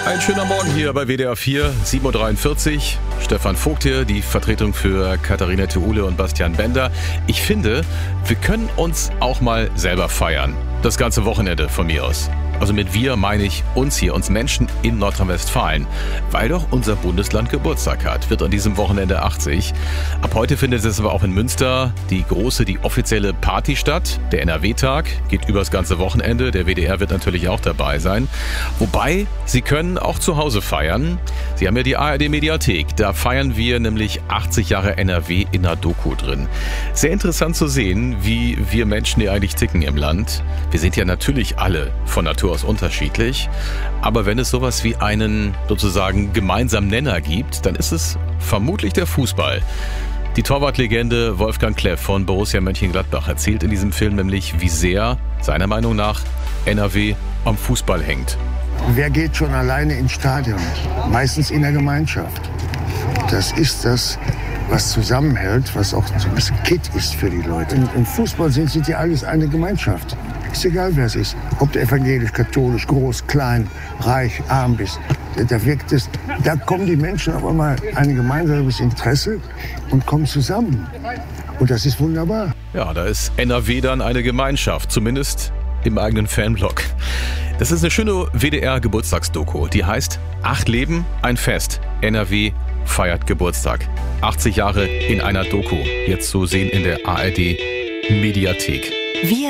Ein schöner Morgen hier bei WDR 4, 7.43 Uhr. Stefan Vogt hier, die Vertretung für Katharina Theule und Bastian Bender. Ich finde, wir können uns auch mal selber feiern. Das ganze Wochenende von mir aus. Also mit wir meine ich uns hier, uns Menschen in Nordrhein-Westfalen. Weil doch unser Bundesland Geburtstag hat, wird an diesem Wochenende 80. Ab heute findet es aber auch in Münster die offizielle Party statt. Der NRW-Tag geht übers ganze Wochenende. Der WDR wird natürlich auch dabei sein. Wobei, Sie können auch zu Hause feiern. Sie haben ja die ARD-Mediathek. Da feiern wir nämlich 80 Jahre NRW in einer Doku drin. Sehr interessant zu sehen, wie wir Menschen hier eigentlich ticken im Land. Wir sind ja natürlich alle von Natur aus unterschiedlich. Aber wenn es sowas wie einen sozusagen gemeinsamen Nenner gibt, dann ist es vermutlich der Fußball. Die Torwartlegende Wolfgang Kleff von Borussia Mönchengladbach erzählt in diesem Film nämlich, wie sehr, seiner Meinung nach, NRW am Fußball hängt. Wer geht schon alleine ins Stadion? Meistens in der Gemeinschaft. Das ist das, was zusammenhält, was auch so ein bisschen Kitt ist für die Leute. Im Fußball sind ja alles eine Gemeinschaft. Ist egal, wer es ist. Ob du evangelisch, katholisch, groß, klein, reich, arm bist. Da kommen die Menschen auf einmal ein gemeinsames Interesse und kommen zusammen. Und das ist wunderbar. Ja, da ist NRW dann eine Gemeinschaft, zumindest im eigenen Fanblock. Das ist eine schöne WDR-Geburtstagsdoku. Die heißt 8 Leben, ein Fest. NRW feiert Geburtstag. 80 Jahre in einer Doku. Jetzt zu sehen in der ARD-Mediathek.